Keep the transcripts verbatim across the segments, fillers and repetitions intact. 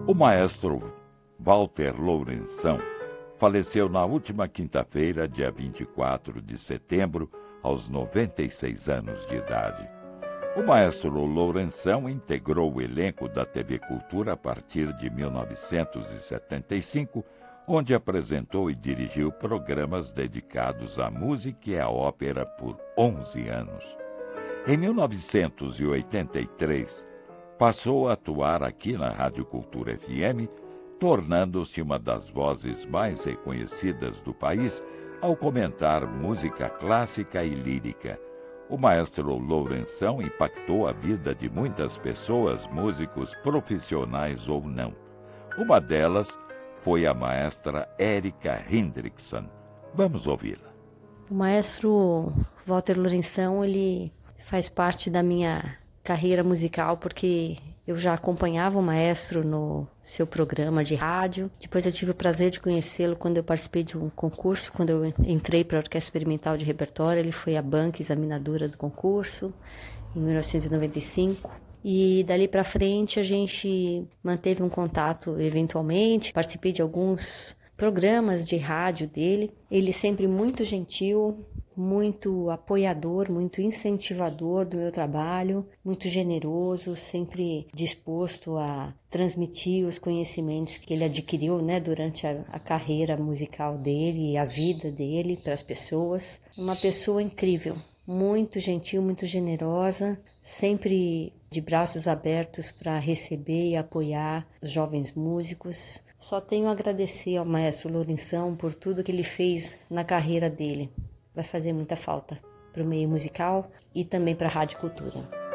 O maestro Walter Lourenção faleceu na última quinta-feira, dia vinte e quatro de setembro, aos noventa e seis anos de idade. O maestro Lourenção integrou o elenco da T V Cultura a partir de mil novecentos e setenta e cinco, onde apresentou e dirigiu programas dedicados à música e à ópera por onze anos. Em mil novecentos e oitenta e três, passou a atuar aqui na Rádio Cultura F M, tornando-se uma das vozes mais reconhecidas do país ao comentar música clássica e lírica. O maestro Lourenção impactou a vida de muitas pessoas, músicos profissionais ou não. Uma delas foi a maestra Érica Hendrickson. Vamos ouvi-la. O maestro Walter Lourenção, ele faz parte da minha carreira musical porque eu já acompanhava o maestro no seu programa de rádio. Depois eu tive o prazer de conhecê-lo quando eu participei de um concurso, quando eu entrei para a Orquestra Experimental de Repertório. Ele foi a banca examinadora do concurso em mil novecentos e noventa e cinco. E dali para frente a gente manteve um contato eventualmente. Participei de alguns programas de rádio dele. Ele sempre muito gentil, muito apoiador, muito incentivador do meu trabalho, muito generoso, sempre disposto a transmitir os conhecimentos que ele adquiriu, né, durante a, a carreira musical dele e a vida dele para as pessoas. Uma pessoa incrível, muito gentil, muito generosa, sempre de braços abertos para receber e apoiar os jovens músicos. Só tenho a agradecer ao maestro Lourenção por tudo que ele fez na carreira dele. Vai fazer muita falta para o meio musical e também para a Rádio Cultura.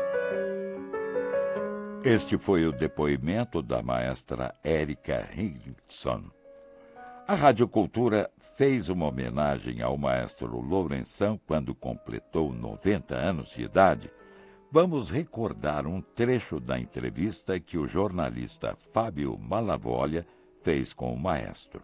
Este foi o depoimento da maestra Érica Hendrickson. A Rádio Cultura fez uma homenagem ao maestro Lourenção quando completou noventa anos de idade. Vamos recordar um trecho da entrevista que o jornalista Fábio Malavolha fez com o maestro.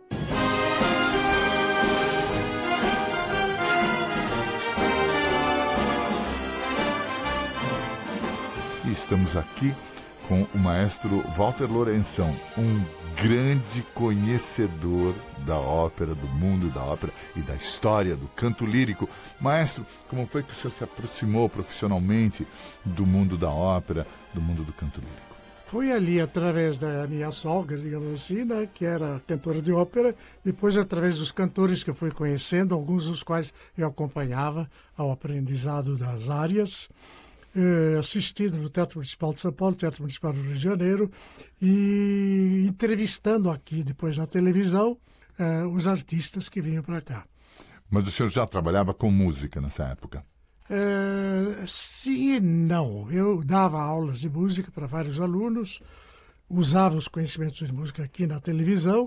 Estamos aqui com o maestro Walter Lourenção, um grande conhecedor da ópera, do mundo da ópera e da história do canto lírico. Maestro, como foi que o senhor se aproximou profissionalmente do mundo da ópera, do mundo do canto lírico? Foi ali através da minha sogra, digamos assim, né, que era cantora de ópera, depois através dos cantores que eu fui conhecendo, alguns dos quais eu acompanhava ao aprendizado das áreas, eh, assistindo no Teatro Municipal de São Paulo, Teatro Municipal do Rio de Janeiro, e entrevistando aqui, depois na televisão, eh, os artistas que vinham para cá. Mas o senhor já trabalhava com música nessa época? Uh, sim e não. Eu dava aulas de música para vários alunos, usava os conhecimentos de música aqui na televisão,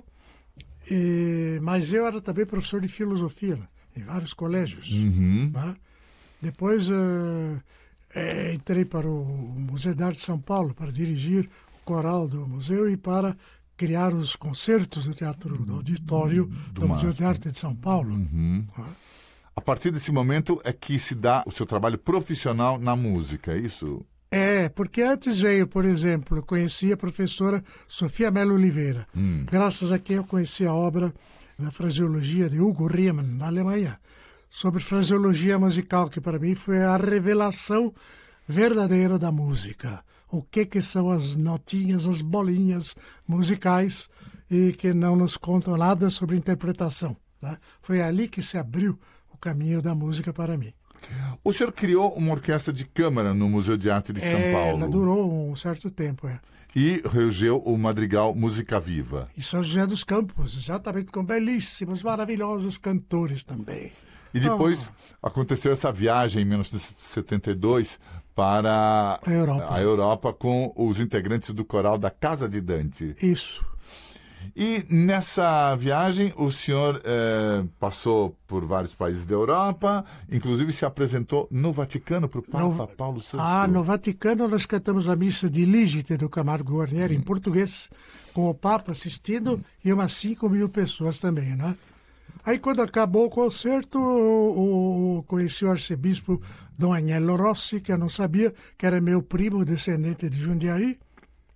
e, mas eu era também professor de filosofia em vários colégios. Uhum. Né? Depois uh, é, entrei para o Museu de Arte de São Paulo para dirigir o coral do museu e para criar os concertos do Teatro do Auditório do, do Museu de Arte de São Paulo. Uhum. Né? A partir desse momento é que se dá o seu trabalho profissional na música, é isso? É, porque antes veio, por exemplo, eu conheci a professora Sofia Mello Oliveira, Hum. graças a quem eu conheci a obra da fraseologia de Hugo Riemann, na Alemanha, sobre fraseologia musical, que para mim foi a revelação verdadeira da música. O que, que são as notinhas, as bolinhas musicais e que não nos contam nada sobre interpretação. Né? Foi ali que se abriu o caminho da música para mim. O senhor criou uma orquestra de câmara no Museu de Arte de São É, Paulo. ela durou um certo tempo, é. E regeu o Madrigal Música Viva. E São José dos Campos, exatamente, com belíssimos, maravilhosos cantores também. E depois Oh. aconteceu essa viagem em mil novecentos e setenta e dois para A Europa. a Europa com os integrantes do coral da Casa de Dante. Isso. E nessa viagem o senhor eh, passou por vários países da Europa, inclusive se apresentou no Vaticano para o Papa No- Paulo sexto. Ah, no Vaticano nós cantamos a missa de Ligite do Camargo Guarnieri em português, com o Papa assistindo e umas cinco mil pessoas também, né? Aí quando acabou o concerto, o, o, conheci o arcebispo Dom Agnello Rossi, que eu não sabia, que era meu primo descendente de Jundiaí,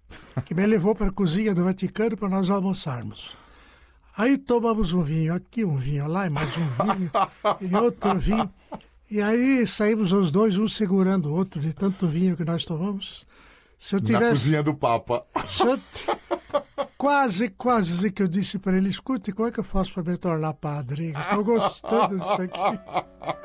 que me levou para a cozinha do Vaticano para nós almoçarmos. Aí tomamos um vinho aqui, um vinho lá, e mais um vinho, e outro vinho. E aí saímos os dois, um segurando o outro, de tanto vinho que nós tomamos. Se eu tivesse... Na cozinha do Papa. Se eu t... Quase, quase que eu disse para ele, escute, como é que eu faço para me tornar padre? Estou gostando disso aqui.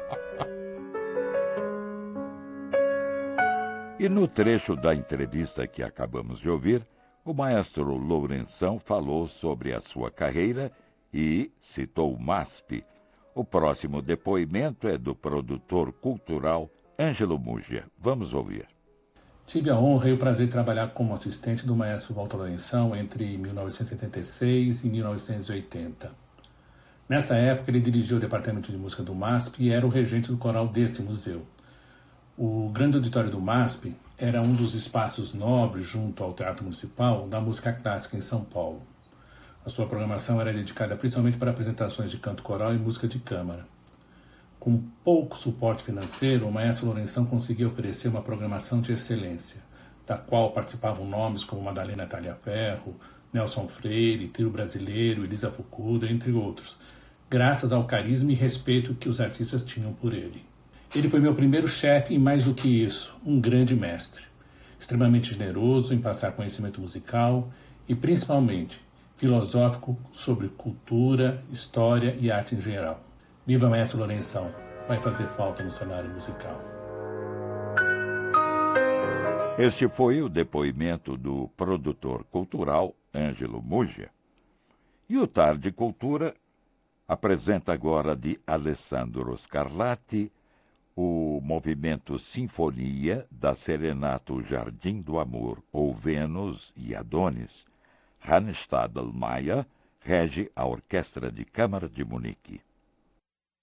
E no trecho da entrevista que acabamos de ouvir, o maestro Lourenção falou sobre a sua carreira e citou o M A S P. O próximo depoimento é do produtor cultural Ângelo Múgia. Vamos ouvir. Tive a honra e o prazer de trabalhar como assistente do maestro Walter Lourenção entre mil novecentos e setenta e seis e mil novecentos e oitenta. Nessa época, ele dirigiu o departamento de música do M A S P e era o regente do coral desse museu. O grande auditório do M A S P era um dos espaços nobres, junto ao Teatro Municipal, da música clássica em São Paulo. A sua programação era dedicada principalmente para apresentações de canto coral e música de câmara. Com pouco suporte financeiro, o maestro Lourenção conseguia oferecer uma programação de excelência, da qual participavam nomes como Madalena Talhaferro, Nelson Freire, Trio Brasileiro, Elisa Fukuda, entre outros, graças ao carisma e respeito que os artistas tinham por ele. Ele foi meu primeiro chefe e, mais do que isso, um grande mestre, extremamente generoso em passar conhecimento musical e, principalmente, filosófico sobre cultura, história e arte em geral. Viva Maestro Lourenção, vai fazer falta no cenário musical. Este foi o depoimento do produtor cultural Ângelo Múgia. E o Tarde Cultura apresenta agora de Alessandro Scarlatti o movimento Sinfonia da Serenato Jardim do Amor, ou Vênus e Adonis. Hans Stadelmeier rege a Orquestra de Câmara de Munique.